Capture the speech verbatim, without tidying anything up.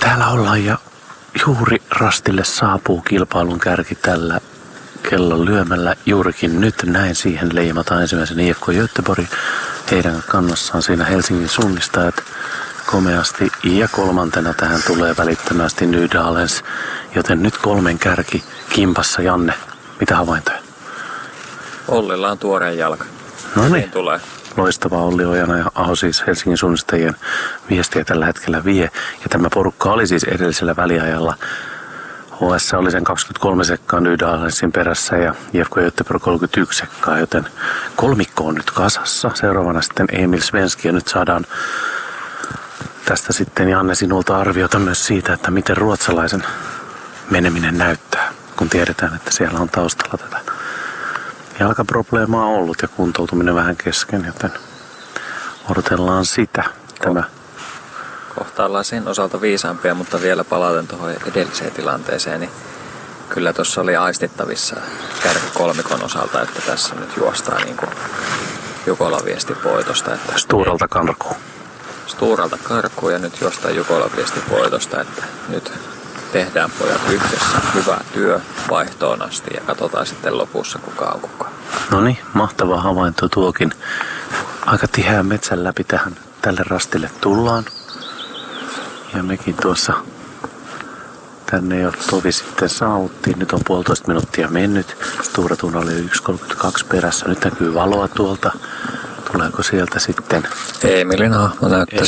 Täällä ollaan ja juuri rastille saapuu kilpailun kärki tällä kellon lyömällä. Juurikin nyt näin siihen leimataan ensimmäisen I F K Göteborg. Heidän kannassaan siinä Helsingin suunnistajat komeasti. Ja kolmantena tähän tulee välittömästi Nydalens. Joten nyt kolmen kärki kimpassa. Janne, mitä havaintoja? Ollilla on tuoreen jalka. No niin. Tulee. Loistava Olli Ojana ja Aho siis Helsingin suunnistajien viestiä tällä hetkellä vie. Ja tämä porukka oli siis edellisellä väliajalla. H S oli sen kaksikymmentäkolme sekkaa Nydalensin perässä ja I F K Göteborg kolmekymmentäyksi sekkaa, joten kolmikko on nyt kasassa. Seuraavana sitten Emil Svenski ja nyt saadaan tästä sitten Janne sinulta arviota myös siitä, että miten ruotsalaisen meneminen näyttää, kun tiedetään, että siellä on taustalla tätä jalkaprobleemaa ollut ja kuntoutuminen vähän kesken, joten odotellaan sitä. Tämä. Kohta ollaan sen osalta viisaampia, mutta vielä palaten tuohon edelliseen tilanteeseen, niin kyllä tuossa oli aistittavissa kärkikolmikon osalta, että tässä nyt juostaa niin kuin Jukola viesti voitosta. Että Sturalta karkuun. Sturalta karkuun ja nyt juostaa Jukola viesti voitosta, että nyt tehdään pojat yhdessä hyvä työ vaihtoon asti ja katsotaan sitten lopussa kuka on kuka. No niin, mahtava havainto tuokin. Aika tiheä metsän läpi tähän tälle rastille tullaan. Ja mekin tuossa tänne jo tovi sitten saavuttiin. Nyt on puolitoista minuuttia mennyt. Stura Tuna oli yksi kolmekymmentäkaksi perässä. Nyt näkyy valoa tuolta. Tuleeko sieltä sitten? Emilin hahmo näyttäisi